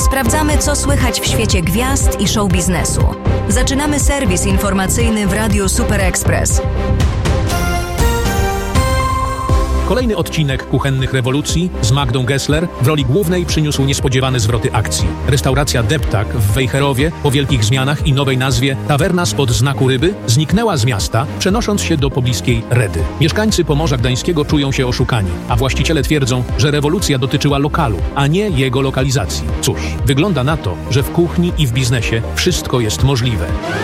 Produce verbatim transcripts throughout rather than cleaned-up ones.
Sprawdzamy, co słychać w świecie gwiazd i show biznesu. Zaczynamy serwis informacyjny w Radiu Super Express. Kolejny odcinek Kuchennych Rewolucji z Magdą Gessler w roli głównej przyniósł niespodziewane zwroty akcji. Restauracja Deptak w Wejherowie po wielkich zmianach i nowej nazwie Tawerna spod znaku ryby zniknęła z miasta, przenosząc się do pobliskiej Redy. Mieszkańcy Pomorza Gdańskiego czują się oszukani, a właściciele twierdzą, że rewolucja dotyczyła lokalu, a nie jego lokalizacji. Cóż, wygląda na to, że w kuchni i w biznesie wszystko jest możliwe.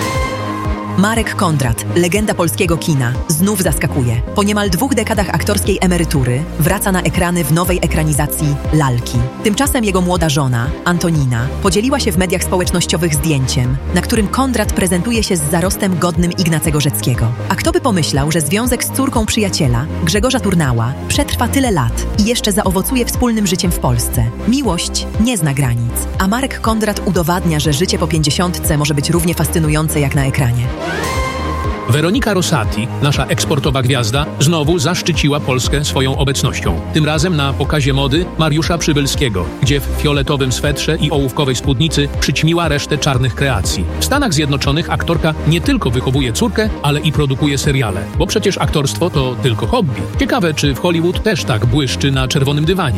Marek Kondrat, legenda polskiego kina, znów zaskakuje. Po niemal dwóch dekadach aktorskiej emerytury wraca na ekrany w nowej ekranizacji Lalki. Tymczasem jego młoda żona, Antonina, podzieliła się w mediach społecznościowych zdjęciem, na którym Kondrat prezentuje się z zarostem godnym Ignacego Rzeckiego. A kto by pomyślał, że związek z córką przyjaciela, Grzegorza Turnała, przetrwa tyle lat i jeszcze zaowocuje wspólnym życiem w Polsce. Miłość nie zna granic, a Marek Kondrat udowadnia, że życie po pięćdziesiątce może być równie fascynujące jak na ekranie. Weronika Rosati, nasza eksportowa gwiazda, znowu zaszczyciła Polskę swoją obecnością. Tym razem na pokazie mody Mariusza Przybylskiego, gdzie w fioletowym swetrze i ołówkowej spódnicy przyćmiła resztę czarnych kreacji. W Stanach Zjednoczonych aktorka nie tylko wychowuje córkę, ale i produkuje seriale, bo przecież aktorstwo to tylko hobby. Ciekawe, czy w Hollywood też tak błyszczy na czerwonym dywanie.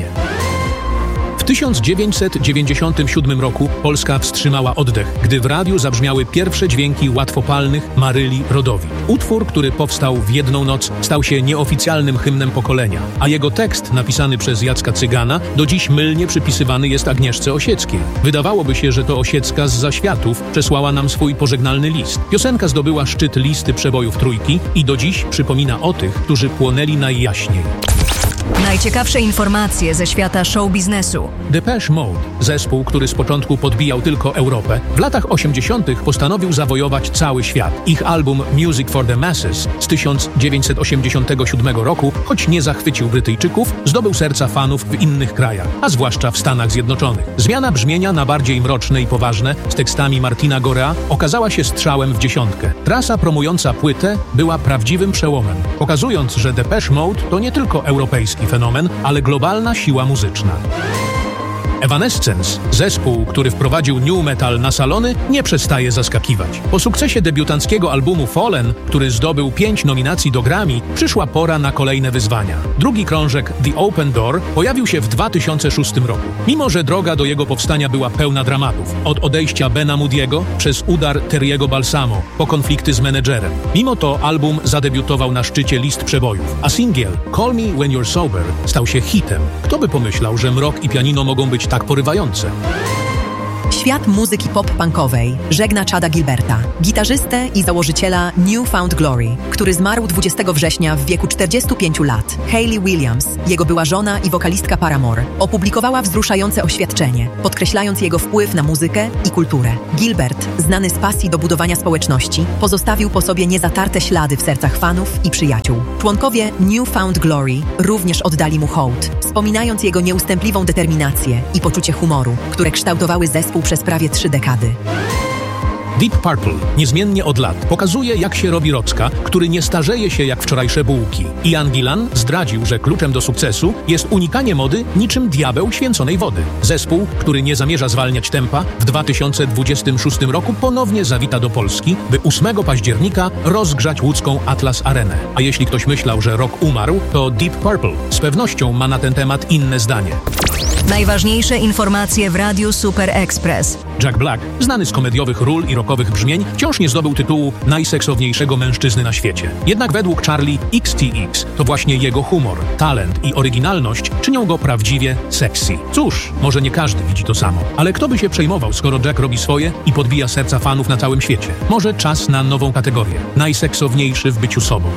W tysiąc dziewięćset dziewięćdziesiątym siódmym roku Polska wstrzymała oddech, gdy w radiu zabrzmiały pierwsze dźwięki łatwopalnych Maryli Rodowi. Utwór, który powstał w jedną noc, stał się nieoficjalnym hymnem pokolenia, a jego tekst, napisany przez Jacka Cygana, do dziś mylnie przypisywany jest Agnieszce Osieckiej. Wydawałoby się, że to Osiecka z zaświatów przesłała nam swój pożegnalny list. Piosenka zdobyła szczyt listy przebojów trójki i do dziś przypomina o tych, którzy płonęli najjaśniej. Najciekawsze informacje ze świata show biznesu. Depeche Mode, zespół, który z początku podbijał tylko Europę, w latach osiemdziesiątych postanowił zawojować cały świat. Ich album Music for the Masses z tysiąc dziewięćset osiemdziesiątego siódmego roku, choć nie zachwycił Brytyjczyków, zdobył serca fanów w innych krajach, a zwłaszcza w Stanach Zjednoczonych. Zmiana brzmienia na bardziej mroczne i poważne z tekstami Martina Gorea okazała się strzałem w dziesiątkę. Trasa promująca płytę była prawdziwym przełomem, pokazując, że Depeche Mode to nie tylko europejski fenomen, ale globalna siła muzyczna. Evanescence, zespół, który wprowadził new metal na salony, nie przestaje zaskakiwać. Po sukcesie debiutanckiego albumu Fallen, który zdobył pięć nominacji do Grammy, przyszła pora na kolejne wyzwania. Drugi krążek The Open Door pojawił się w dwa tysiące szóstym roku. Mimo że droga do jego powstania była pełna dramatów, od odejścia Bena Moody'ego przez udar Terry'ego Balsamo, po konflikty z menedżerem. Mimo to album zadebiutował na szczycie list przebojów, a singiel Call Me When You're Sober stał się hitem. Kto by pomyślał, że mrok i pianino mogą być tak porywające? Świat muzyki pop-punkowej żegna Chada Gilberta, gitarzystę i założyciela New Found Glory, który zmarł dwudziestego września w wieku czterdziestu pięciu lat. Hayley Williams, jego była żona i wokalistka Paramore, opublikowała wzruszające oświadczenie, podkreślając jego wpływ na muzykę i kulturę. Gilbert, znany z pasji do budowania społeczności, pozostawił po sobie niezatarte ślady w sercach fanów i przyjaciół. Członkowie New Found Glory również oddali mu hołd, wspominając jego nieustępliwą determinację i poczucie humoru, które kształtowały zespół przez prawie trzy dekady. Deep Purple, niezmiennie od lat, pokazuje, jak się robi rocka, który nie starzeje się jak wczorajsze bułki. Ian Gillan zdradził, że kluczem do sukcesu jest unikanie mody niczym diabeł święconej wody. Zespół, który nie zamierza zwalniać tempa, w dwa tysiące dwudziestym szóstym roku ponownie zawita do Polski, by ósmego października rozgrzać łódzką Atlas Arenę. A jeśli ktoś myślał, że rock umarł, to Deep Purple z pewnością ma na ten temat inne zdanie. Najważniejsze informacje w Radiu Super Express. Jack Black, znany z komediowych ról i rockowych brzmień, wciąż nie zdobył tytułu najseksowniejszego mężczyzny na świecie. Jednak według Charlie X T X to właśnie jego humor, talent i oryginalność czynią go prawdziwie sexy. Cóż, może nie każdy widzi to samo, ale kto by się przejmował, skoro Jack robi swoje i podbija serca fanów na całym świecie? Może czas na nową kategorię. Najseksowniejszy w byciu sobą.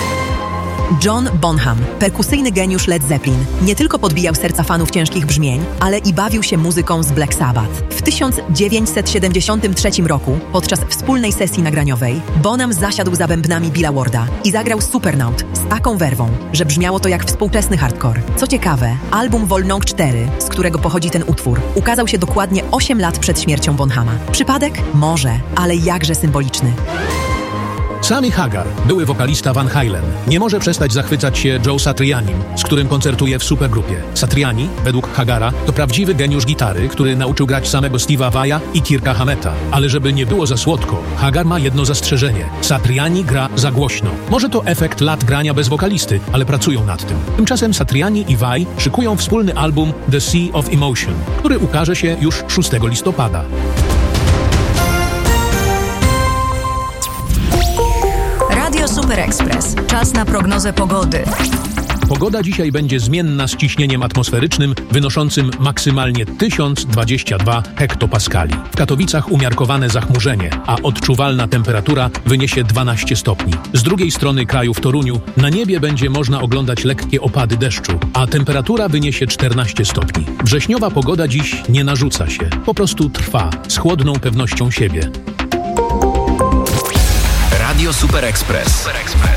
John Bonham, perkusyjny geniusz Led Zeppelin, nie tylko podbijał serca fanów ciężkich brzmień, ale i bawił się muzyką z Black Sabbath. W tysiąc dziewięćset siedemdziesiątym trzecim roku, podczas wspólnej sesji nagraniowej, Bonham zasiadł za bębnami Billa Warda i zagrał Supernaut z taką werwą, że brzmiało to jak współczesny hardcore. Co ciekawe, album Volnong cztery, z którego pochodzi ten utwór, ukazał się dokładnie osiem lat przed śmiercią Bonhama. Przypadek? Może, ale jakże symboliczny. Sammy Hagar, były wokalista Van Halen, nie może przestać zachwycać się Joe Satrianim, z którym koncertuje w supergrupie. Satriani, według Hagara, to prawdziwy geniusz gitary, który nauczył grać samego Steve'a Vai'a i Kirka Hametta. Ale żeby nie było za słodko, Hagar ma jedno zastrzeżenie. Satriani gra za głośno. Może to efekt lat grania bez wokalisty, ale pracują nad tym. Tymczasem Satriani i Vai szykują wspólny album The Sea of Emotion, który ukaże się już szóstego listopada. Radio Super Express. Czas na prognozę pogody. Pogoda dzisiaj będzie zmienna z ciśnieniem atmosferycznym wynoszącym maksymalnie tysiąc dwadzieścia dwa hektopaskali. W Katowicach umiarkowane zachmurzenie, a odczuwalna temperatura wyniesie dwanaście stopni. Z drugiej strony kraju w Toruniu na niebie będzie można oglądać lekkie opady deszczu, a temperatura wyniesie czternaście stopni. Wrześniowa pogoda dziś nie narzuca się, po prostu trwa z chłodną pewnością siebie. Radio Super Express.